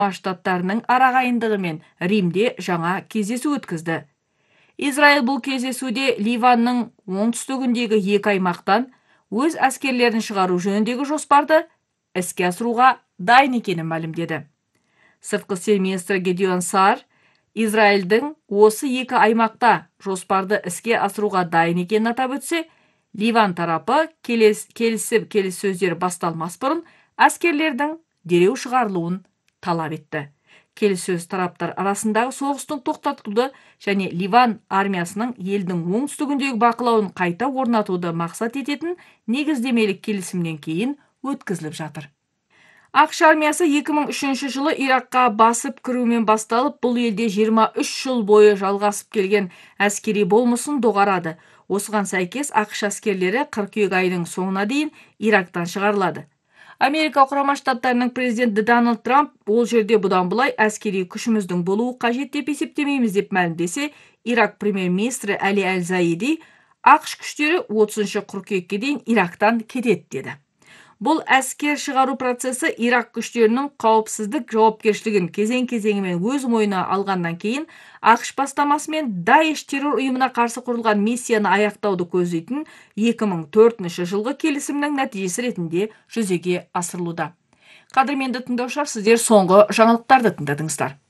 Штаттарының арағайындығымен Римде жаңа кездесу өткізді. Израиль бұл кездесуде Ливанның оңтүстігіндегі екі аймақтан өз әскерлерін шығару жөніндегі жоспарды іске асыруға дайын екенін мәлімдеді. Сыртқы істер министрі Гедеон Саар Израильдің осы екі аймақта жоспарды іске асыруға дайын екенін атап өтсе, Ливан тарапы келіссөздер басталмас бұрын әскерлердің дереу шығарылуын талап етті. Келіссөз тараптар арасындағы соғыстың тоқтатуды және Ливан армиясының елдің оңтүстігіндегі бақылауын қайта орнатуды мақсат ететін негіздемелік келісімнен кейін өткізіліп жатыр. ақш армиясы 2003 жылы Иракқа басып кірумен басталып, бұл елде 23 жыл бойы жалғасып келген әскери болмысын доғарады. Осыған сәйкес ақш әскерлері қыркүйек айының соңына дейін Ирактан шығарылады. Америка құрама штаттарының президенті Дональд Трамп ол жерде бұдан былай әскери күшіміздің болуы қажет деп есептемейміз деп мәлімдесе, Ирак премьер-министрі Әли Әл-Заиди ақш күштері 30 қыркүйекке дейін Ирактан кетеді деді. Бұл әскер шығару процесі Ирак күштерінің қауіпсіздік жауапкершілігін кезең-кезеңімен өз мойнына алғаннан кейін ақш бастамасымен Даиш террор ұйымына қарсы құрылған миссияны аяқтауды көздейтін 2004 жылғы келісімнің нәтижесі ретінде жүзеге асырылуда. Қадірменді тыңдаушылар, сіздер соңғы жаңалықтарды тыңдадыңыздар.